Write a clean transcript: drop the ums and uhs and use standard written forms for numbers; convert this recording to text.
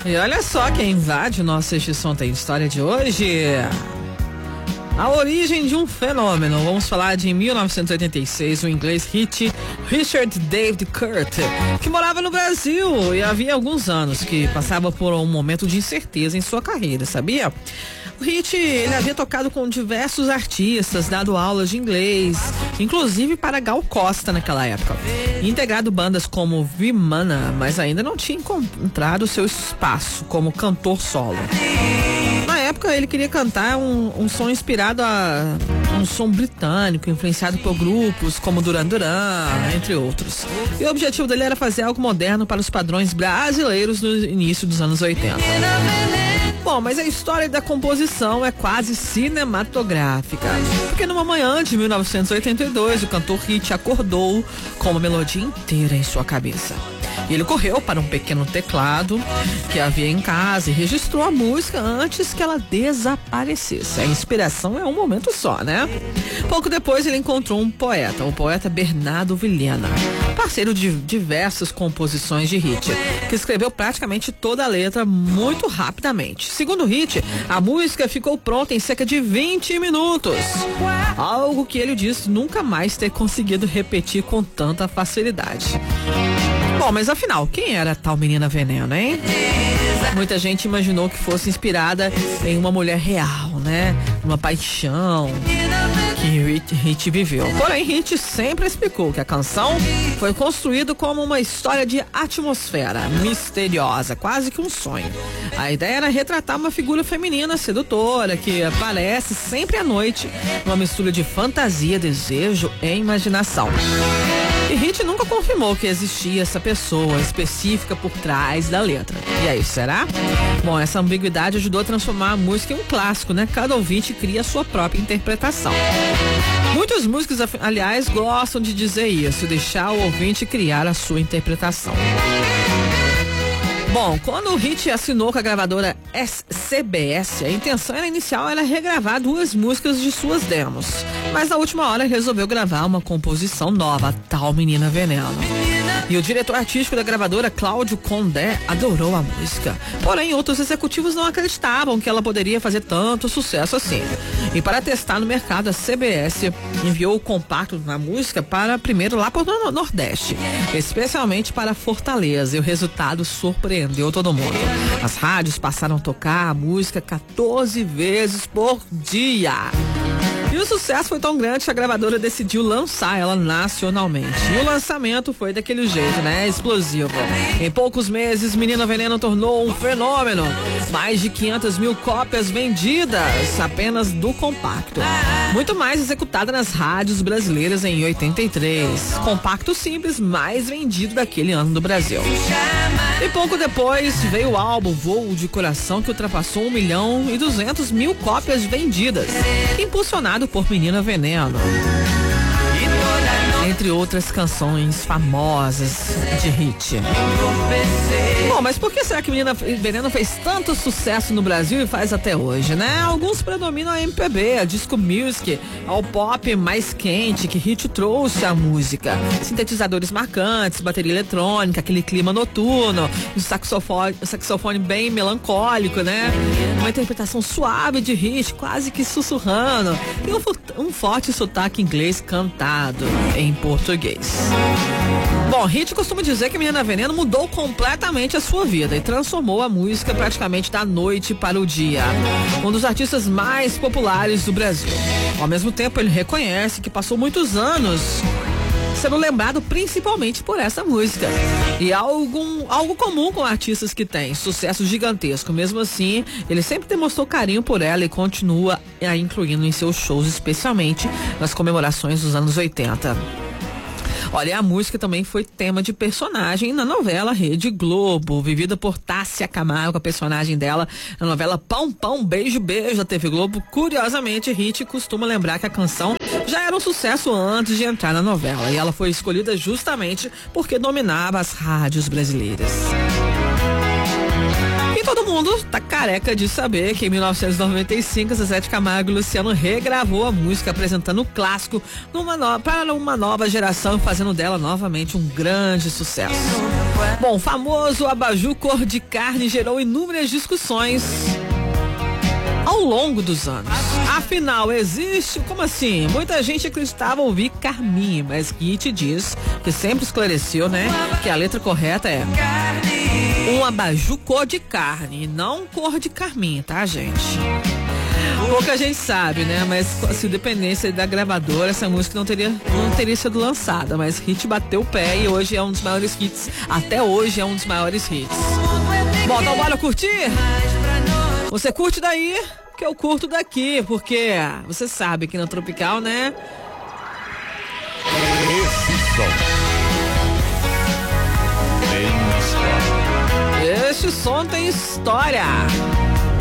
E olha só quem invade nossa edição Tem História de hoje. A origem de um fenômeno. Vamos falar de 1986, o inglês hit Richard David Kurt, que morava no Brasil e havia alguns anos que passava por um momento de incerteza em sua carreira, sabia? O Hit, ele havia tocado com diversos artistas, dado aulas de inglês, inclusive para Gal Costa naquela época, e integrado bandas como Vimana, mas ainda não tinha encontrado seu espaço como cantor solo. Na época ele queria cantar um som inspirado a um som britânico, influenciado por grupos como Duran Duran, entre outros. E o objetivo dele era fazer algo moderno para os padrões brasileiros no início dos anos 80. Bom, mas a história da composição é quase cinematográfica, porque numa manhã de 1982 o cantor Hit acordou com uma melodia inteira em sua cabeça. E ele correu para um pequeno teclado que havia em casa e registrou a música antes que ela desaparecesse. A inspiração é um momento só, né? Pouco depois ele encontrou um poeta, o poeta Bernardo Vilhena, parceiro de diversas composições de Hit, que escreveu praticamente toda a letra muito rapidamente. Segundo o Hit, a música ficou pronta em cerca de 20 minutos. Algo que ele disse nunca mais ter conseguido repetir com tanta facilidade. Bom, mas afinal, quem era a tal menina Veneno, hein? Muita gente imaginou que fosse inspirada em uma mulher real, né? Uma paixão que Hit viveu. Porém, Hit sempre explicou que a canção foi construída como uma história de atmosfera misteriosa, quase que um sonho. A ideia era retratar uma figura feminina sedutora que aparece sempre à noite, uma mistura de fantasia, desejo e imaginação. E Hit nunca confirmou que existia essa pessoa específica por trás da letra. E aí, será? Bom, essa ambiguidade ajudou a transformar a música em um clássico, né? Cada ouvinte cria a sua própria interpretação. Muitos músicos, aliás, gostam de dizer isso, deixar o ouvinte criar a sua interpretação. Bom, quando o Hit assinou com a gravadora CBS, a intenção inicial era regravar 2 músicas de suas demos. Mas na última hora resolveu gravar uma composição nova, a tal Menina Veneno. E o diretor artístico da gravadora, Cláudio Condé, adorou a música. Porém, outros executivos não acreditavam que ela poderia fazer tanto sucesso assim. E para testar no mercado, a CBS enviou o compacto da música para primeiro lá para o Nordeste, especialmente para Fortaleza, e o resultado surpreendeu todo mundo. As rádios passaram a tocar a música 14 vezes por dia. E o sucesso foi tão grande que a gravadora decidiu lançar ela nacionalmente. E o lançamento foi daquele jeito, né? Explosivo. Em poucos meses, Menina Veneno tornou um fenômeno. Mais de 500 mil cópias vendidas apenas do compacto. Muito mais executada nas rádios brasileiras em 83. Compacto simples mais vendido daquele ano no Brasil. E pouco depois veio o álbum Voo de Coração, que ultrapassou 1.200.000 cópias vendidas, impulsionado por Menina Veneno, entre outras canções famosas de Hit. Bom, mas por que será que Menina Veneno fez tanto sucesso no Brasil e faz até hoje, né? Alguns predominam a MPB, a disco music, ao pop mais quente que Hit trouxe à música. Sintetizadores marcantes, bateria eletrônica, aquele clima noturno, um saxofone bem melancólico, né? Uma interpretação suave de Hit, quase que sussurrando, e um forte sotaque inglês cantado em português. Bom, Hit costuma dizer que Menina Veneno mudou completamente a sua vida e transformou a música praticamente da noite para o dia. Um dos artistas mais populares do Brasil. Ao mesmo tempo, ele reconhece que passou muitos anos sendo lembrado principalmente por essa música. E algo comum com artistas que têm sucesso gigantesco. Mesmo assim, ele sempre demonstrou carinho por ela e continua a incluindo em seus shows, especialmente nas comemorações dos anos 80. Olha, a música também foi tema de personagem na novela Rede Globo, vivida por Tássia Camargo, a personagem dela na novela Pão Pão Beijo Beijo da TV Globo. Curiosamente, Hit costuma lembrar que a canção já era um sucesso antes de entrar na novela, e ela foi escolhida justamente porque dominava as rádios brasileiras. E todo mundo tá careca de saber que em 1995 Zezé de Camargo e Luciano regravou a música, apresentando o clássico para uma nova geração, fazendo dela novamente um grande sucesso. Bom, o famoso abajur cor de carne gerou inúmeras discussões ao longo dos anos. Afinal, existe... Como assim? Muita gente acreditava ouvir Carminha, mas Hit diz, que sempre esclareceu, né, que a letra correta é um abajur cor de carne, não cor de carmim, tá, gente? Pouca gente sabe, né? Mas se dependesse da gravadora, essa música não teria sido lançada. Mas Hit bateu o pé e hoje é um dos maiores hits. Até hoje é um dos maiores hits. Bom, então bora curtir? Você curte daí, que eu curto daqui. Porque você sabe que na Tropical, né? Esse som tem história.